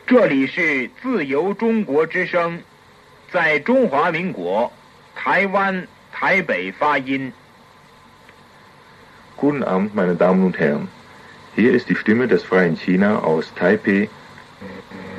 这里是自由中国之声，在中华民国台湾台北发音。 Guten Abend, meine Damen und Herren. Hier ist die Stimme des Freien China aus Taipei